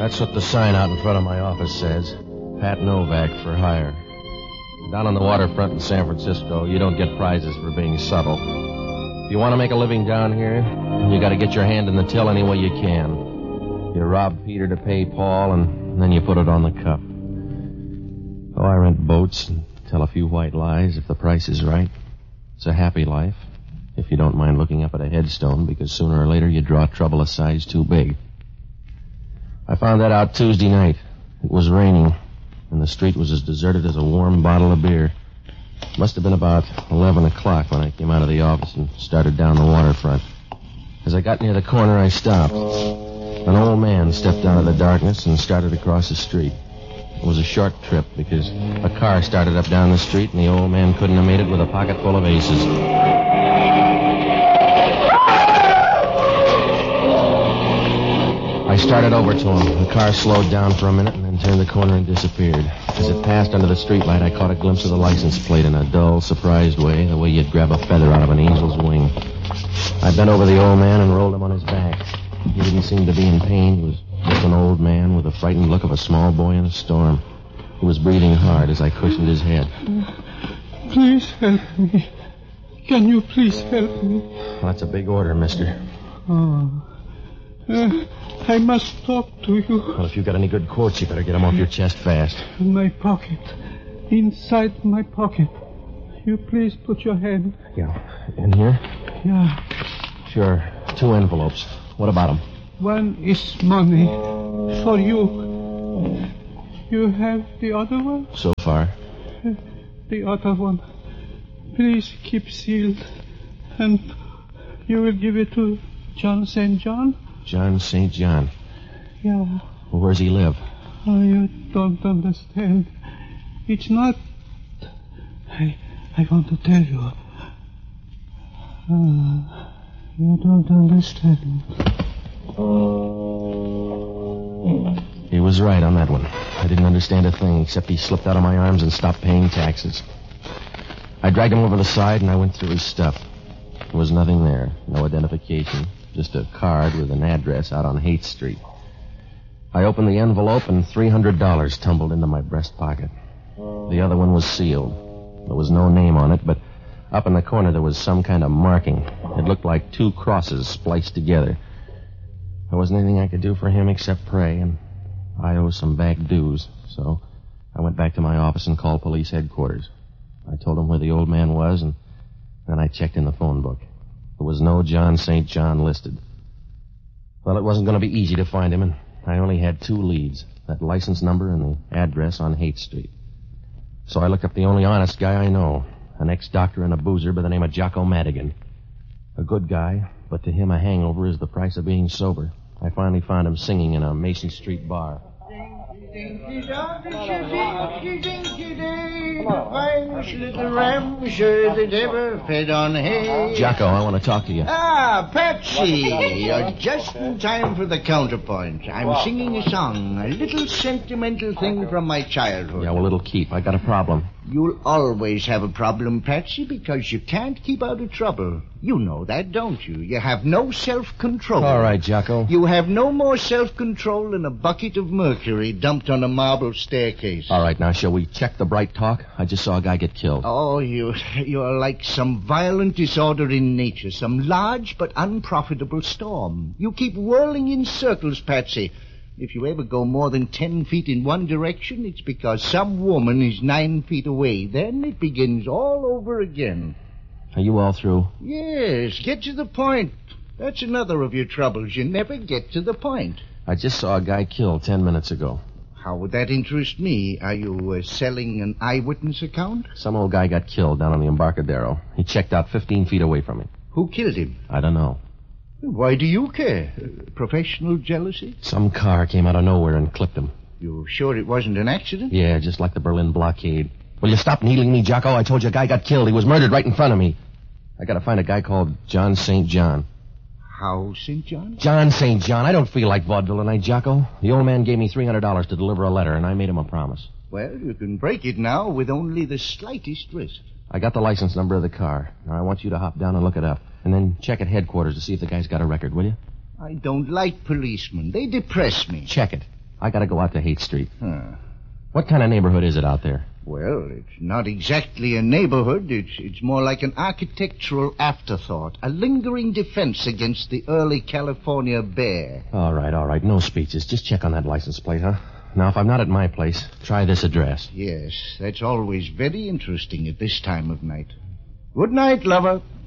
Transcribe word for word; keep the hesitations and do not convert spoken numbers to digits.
That's what the sign out in front of my office says. Pat Novak for hire. Down on the waterfront in San Francisco, you don't get prizes for being subtle. If you want to make a living down here, you got to get your hand in the till any way you can. You rob Peter to pay Paul, and then you put it on the cuff. Oh, I rent boats and tell a few white lies if the price is right. It's a happy life, if you don't mind looking up at a headstone, because sooner or later you draw trouble a size too big. I found that out Tuesday night. It was raining, and the street was as deserted as a warm bottle of beer. It must have been about eleven o'clock when I came out of the office and started down the waterfront. As I got near the corner, I stopped. An old man stepped out of the darkness and started across the street. It was a short trip because a car started up down the street, and the old man couldn't have made it with a pocket full of aces. I started over to him. The car slowed down for a minute and then turned the corner and disappeared. As it passed under the streetlight, I caught a glimpse of the license plate in a dull, surprised way, the way you'd grab a feather out of an angel's wing. I bent over the old man and rolled him on his back. He didn't seem to be in pain. He was just an old man with the frightened look of a small boy in a storm. He was breathing hard as I cushioned his head. Please help me. Can you please help me? Well, that's a big order, mister. Oh. Uh, I must talk to you. Well, if you've got any good quotes, you better get them off your chest fast. In my pocket. Inside my pocket. You please put your hand. Yeah. In here? Yeah. Sure. Two envelopes. What about them? One is money. For you. You have the other one? So far. Uh, the other one. Please keep sealed. And you will give it to John Saint John? John Saint John. Yeah. Well, where's he live? Oh, you don't understand. It's not... I, I want to tell you. Uh, you don't understand. He was right on that one. I didn't understand a thing, except he slipped out of my arms and stopped paying taxes. I dragged him over the side, and I went through his stuff. There was nothing there. No identification. Just a card with an address out on Haight Street. I opened the envelope, and three hundred dollars tumbled into my breast pocket. The other one was sealed. There was no name on it, but up in the corner there was some kind of marking. It looked like two crosses spliced together. There wasn't anything I could do for him except pray, and I owe some back dues, so I went back to my office and called police headquarters. I told them where the old man was, and then I checked in the phone book. There was no John Saint John listed. Well, it wasn't going to be easy to find him, and I only had two leads, that license number and the address on Haight Street. So I looked up the only honest guy I know, an ex-doctor and a boozer by the name of Jocko Madigan. A good guy, but to him a hangover is the price of being sober. I finally found him singing in a Mason Street bar. Finest little ramsher that ever fed on hay. Jocko, I want to talk to you. Ah, Patsy. You're just in time for the counterpoint. I'm singing a song, a little sentimental thing from my childhood. Yeah, well, it'll keep. I got a problem. You'll always have a problem, Patsy, because you can't keep out of trouble. You know that, don't you? You have no self-control. All right, Jocko. You have no more self-control than a bucket of mercury dumped on a marble staircase. All right, now, shall we check the bright talk? I just saw a guy get killed. Oh, you, you're like some violent disorder in nature, some large but unprofitable storm. You keep whirling in circles, Patsy. If you ever go more than ten feet in one direction, it's because some woman is nine feet away. Then it begins all over again. Are you all through? Yes, get to the point. That's another of your troubles. You never get to the point. I just saw a guy killed ten minutes ago. How would that interest me? Are you uh, selling an eyewitness account? Some old guy got killed down on the Embarcadero. He checked out fifteen feet away from me. Who killed him? I don't know. Why do you care? Uh, professional jealousy? Some car came out of nowhere and clipped him. You sure it wasn't an accident? Yeah, just like the Berlin blockade. Will you stop needling me, Jocko? I told you a guy got killed. He was murdered right in front of me. I gotta find a guy called John Saint John. How, Saint John? John Saint John. I don't feel like vaudeville tonight, Jocko. The old man gave me three hundred dollars to deliver a letter, and I made him a promise. Well, you can break it now with only the slightest risk. I got the license number of the car. Now, I want you to hop down and look it up, and then check at headquarters to see if the guy's got a record, will you? I don't like policemen. They depress me. Check it. I gotta go out to Haight Street. Huh. What kind of neighborhood is it out there? Well, it's not exactly a neighborhood. It's, it's more like an architectural afterthought, a lingering defense against the early California bear. All right, all right. No speeches. Just check on that license plate, huh? Now, if I'm not at my place, try this address. Yes, that's always very interesting at this time of night. Good night, lover.